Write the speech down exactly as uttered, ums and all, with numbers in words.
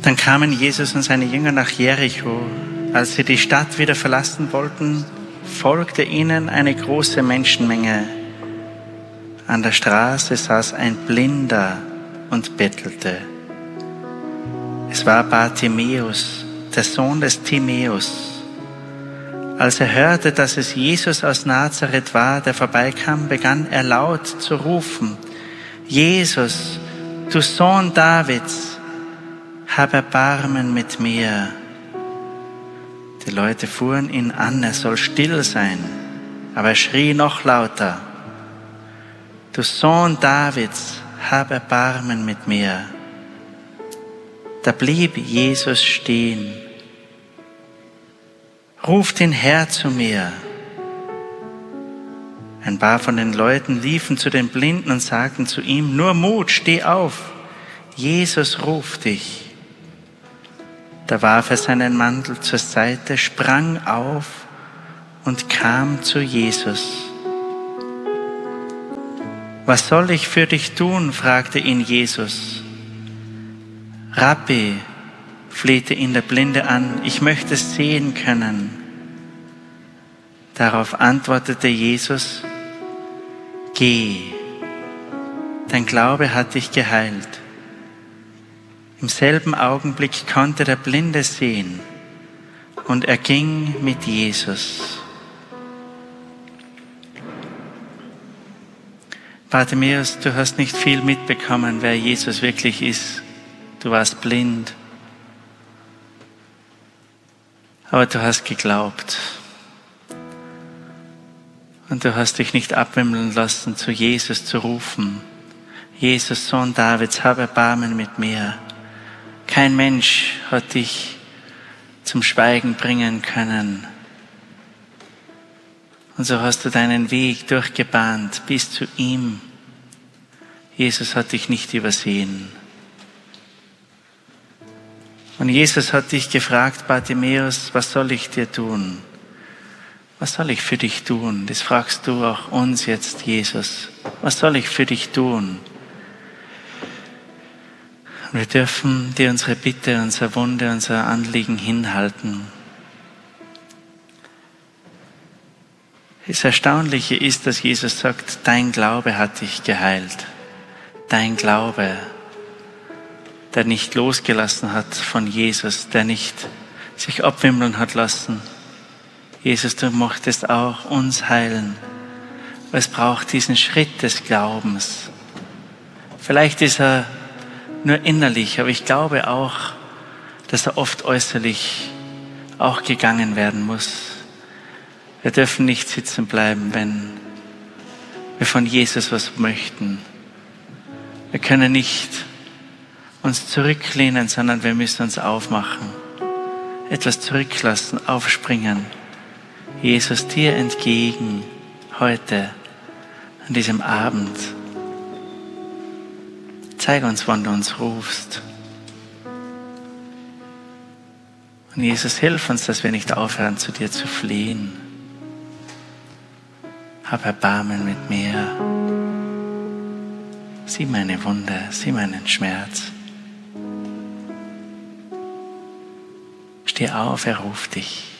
Dann kamen Jesus und seine Jünger nach Jericho. Als sie die Stadt wieder verlassen wollten, folgte ihnen eine große Menschenmenge. An der Straße saß ein Blinder und bettelte. Es war Bartimäus, der Sohn des Timäus. Als er hörte, dass es Jesus aus Nazareth war, der vorbeikam, begann er laut zu rufen: Jesus, du Sohn Davids, hab Erbarmen mit mir. Die Leute fuhren ihn an, er soll still sein, aber er schrie noch lauter: Du Sohn Davids, hab Erbarmen mit mir. Da blieb Jesus stehen. Ruft ihn her zu mir. Ein paar von den Leuten liefen zu den Blinden und sagten zu ihm: Nur Mut, steh auf, Jesus ruft dich. Da warf er seinen Mantel zur Seite, sprang auf und kam zu Jesus. Was soll ich für dich tun? Fragte ihn Jesus. Rabbi, flehte ihn der Blinde an, ich möchte sehen können. Darauf antwortete Jesus: Geh, dein Glaube hat dich geheilt. Im selben Augenblick konnte der Blinde sehen und er ging mit Jesus. Bartimäus, du hast nicht viel mitbekommen, wer Jesus wirklich ist. Du warst blind. Aber du hast geglaubt. Und du hast dich nicht abwimmeln lassen, zu Jesus zu rufen: Jesus, Sohn Davids, hab Erbarmen mit mir. Kein Mensch hat dich zum Schweigen bringen können. Und so hast du deinen Weg durchgebahnt bis zu ihm. Jesus hat dich nicht übersehen. Und Jesus hat dich gefragt: Bartimäus, was soll ich dir tun? Was soll ich für dich tun? Das fragst du auch uns jetzt, Jesus. Was soll ich für dich tun? Und wir dürfen dir unsere Bitte, unsere Wunde, unser Anliegen hinhalten. Das Erstaunliche ist, dass Jesus sagt: Dein Glaube hat dich geheilt. Dein Glaube, der nicht losgelassen hat von Jesus, der nicht sich abwimmeln hat lassen. Jesus, du möchtest auch uns heilen. Aber es braucht diesen Schritt des Glaubens. Vielleicht ist er nur innerlich, aber ich glaube auch, dass er oft äußerlich auch gegangen werden muss. Wir dürfen nicht sitzen bleiben, wenn wir von Jesus was möchten. Wir können nicht uns zurücklehnen, sondern wir müssen uns aufmachen, etwas zurücklassen, aufspringen. Jesus, dir entgegen, heute, an diesem Abend. Zeig uns, wann du uns rufst. Und Jesus, hilf uns, dass wir nicht aufhören, zu dir zu flehen. Hab Erbarmen mit mir. Sieh meine Wunde, sieh meinen Schmerz. Steh auf, er ruft dich.